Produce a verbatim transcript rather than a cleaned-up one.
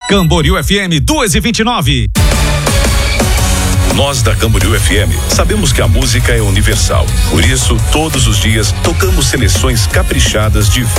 Camboriú F M duas e vinte e nove. Nós da Camboriú F M sabemos que a música é universal. Por isso, todos os dias, tocamos seleções caprichadas de